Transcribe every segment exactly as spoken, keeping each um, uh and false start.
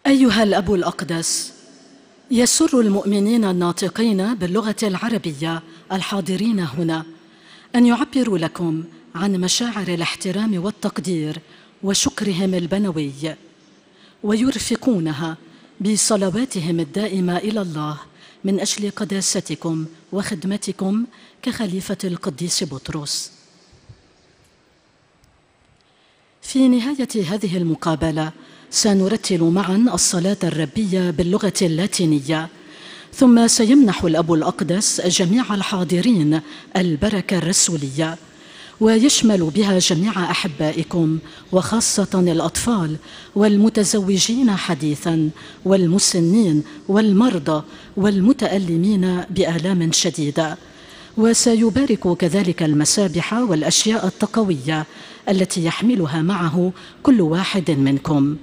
أيها الأب الأقدس، يسر المؤمنين الناطقين باللغة العربية الحاضرين هنا أن يعبروا لكم عن مشاعر الاحترام والتقدير وشكرهم البنوي، ويرفقونها بصلواتهم الدائمة إلى الله من أجل قداستكم وخدمتكم كخليفة القديس بطرس. في نهاية هذه المقابلة سنرتل معا الصلاة الربية باللغة اللاتينية، ثم سيمنح الأب الأقدس جميع الحاضرين البركة الرسولية، ويشمل بها جميع أحبائكم وخاصة الأطفال والمتزوجين حديثا والمسنين والمرضى والمتألمين بآلام شديدة، وسيبارك كذلك المسابح والأشياء التقوية التي يحملها معه كل واحد منكم.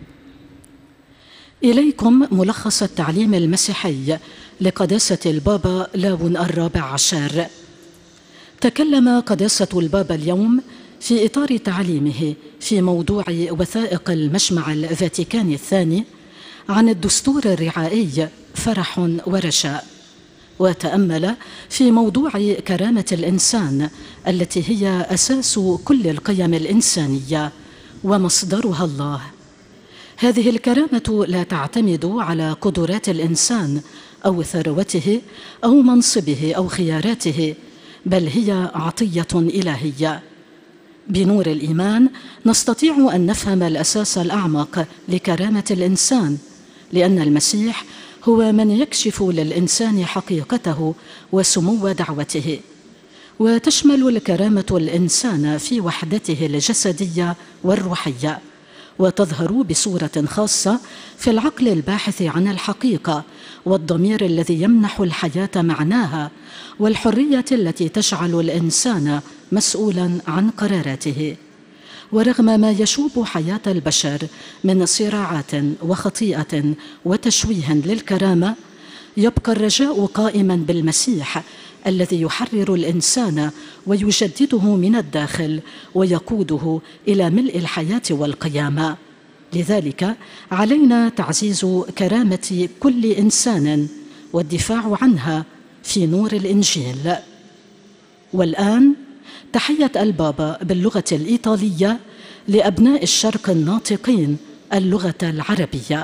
إليكم ملخص التعليم المسيحي لقداسة البابا لاون الرابع عشر. تكلم قداسة البابا اليوم في إطار تعليمه في موضوع وثائق المجمع الفاتيكاني الثاني عن الدستور الرعائي فرح ورجاء، وتأمل في موضوع كرامة الإنسان التي هي أساس كل القيم الإنسانية ومصدرها الله. هذه الكرامة لا تعتمد على قدرات الإنسان أو ثروته أو منصبه أو خياراته، بل هي عطية إلهية. بنور الإيمان نستطيع أن نفهم الأساس الأعمق لكرامة الإنسان، لأن المسيح هو من يكشف للإنسان حقيقته وسمو دعوته، وتشمل الكرامة الإنسان في وحدته الجسدية والروحية، وتظهر بصورة خاصة في العقل الباحث عن الحقيقة والضمير الذي يمنح الحياة معناها والحرية التي تجعل الإنسان مسؤولا عن قراراته. ورغم ما يشوب حياة البشر من صراعات وخطيئة وتشويه للكرامة، يبقى الرجاء قائما بالمسيح الذي يحرر الإنسان ويجدده من الداخل ويقوده إلى ملء الحياة والقيامة. لذلك علينا تعزيز كرامة كل إنسان والدفاع عنها في نور الإنجيل. والآن تحية البابا باللغة الإيطالية لأبناء الشرق الناطقين اللغة العربية.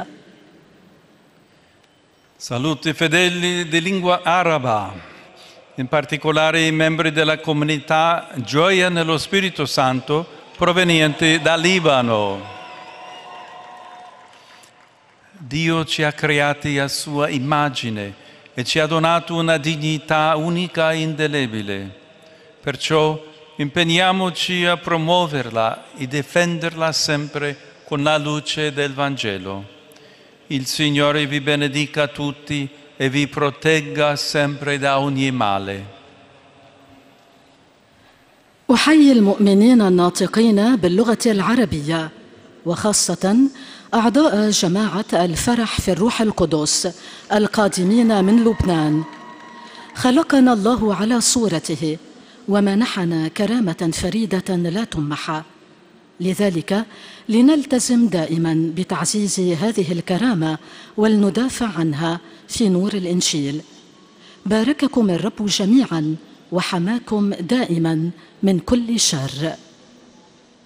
Saluti fedeli di lingua araba, in particolare i membri della comunità Gioia nello Spirito Santo provenienti dal Libano. Dio ci ha creati a sua immagine e ci ha donato una dignità unica e indelebile. Perciò impegniamoci a promuoverla e difenderla sempre con la luce del Vangelo. Il Signore vi benedica tutti e vi protegga sempre da ogni male. أحيي المؤمنين الناطقين باللغة العربية، وخاصة أعضاء جماعة الفرح في الروح القدس القادمين من لبنان. خلقنا الله على صورته ومنحنا كرامة فريدة لا تمحى، لذلك لنلتزم دائما بتعزيز هذه الكرامة ولندافع عنها في نور الإنجيل. بارككم الرب جميعا وحماكم دائما من كل شر.